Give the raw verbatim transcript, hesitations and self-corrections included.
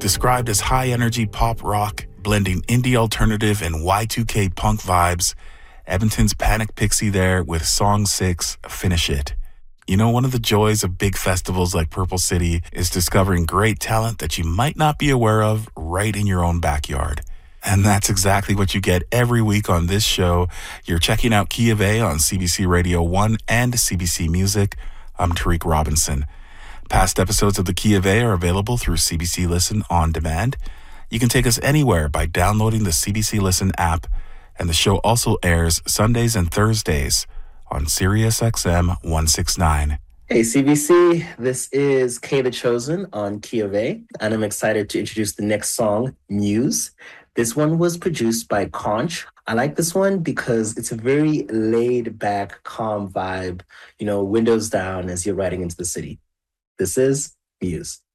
Described as high-energy pop rock, blending indie alternative and Y two K punk vibes, Edmonton's Panic Pixie there with Song six, Finish It. You know, one of the joys of big festivals like Purple City is discovering great talent that you might not be aware of right in your own backyard. And that's exactly what you get every week on this show. You're checking out Key of A on C B C Radio one and C B C Music. I'm Tariq Robinson. Past episodes of the Key of A are available through C B C Listen on demand. You can take us anywhere by downloading the C B C Listen app, and the show also airs Sundays and Thursdays on Sirius X M one sixty-nine. Hey C B C, this is K The Chosen on Key of A, and I'm excited to introduce the next song, Muse. This one was produced by Conch. I like this one because it's a very laid-back, calm vibe, you know, windows down as you're riding into the city. This is Muse.